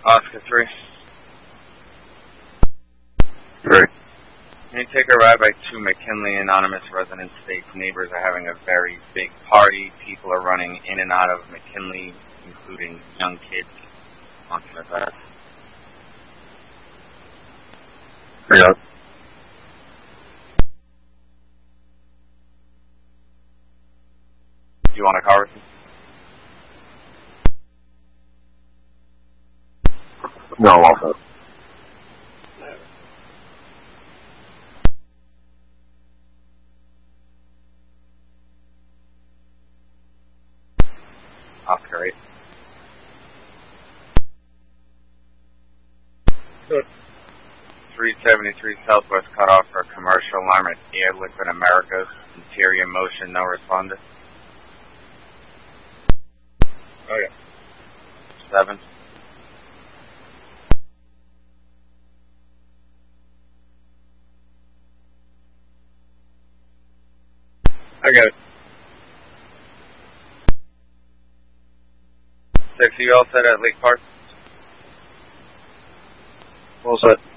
Oscar 3. Great. Can you take a ride by 2 McKinley Anonymous resident states? Neighbors are having a very big party. People are running in and out of McKinley, including young kids. Onto the bus. Yeah. Do you want a car with me? No, also. Oscar 8. Good. 373 Southwest cut off for commercial alarm at Air Liquid Americas. Interior motion, no responder. Oh, yeah. 7. I got it. 6, are you all set at Lake Park? All set.